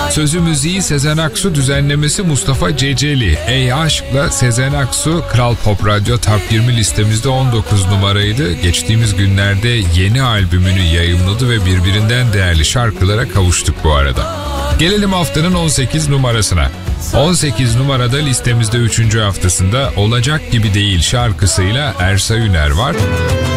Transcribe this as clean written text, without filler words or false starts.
Sözü müziği Sezen Aksu, düzenlemesi Mustafa Ceceli. Ey Aşk'la Sezen Aksu Kral Pop Radyo Top 20 listemizde 19 numaraydı. Geçtiğimiz günlerde yeni albümünü yayımladı ve birbirinden değerli şarkılara kavuştuk bu arada. Gelelim haftanın 18 numarasına. 18 numarada listemizde 3. haftasında Olacak Gibi Değil şarkısıyla Ersa Üner var.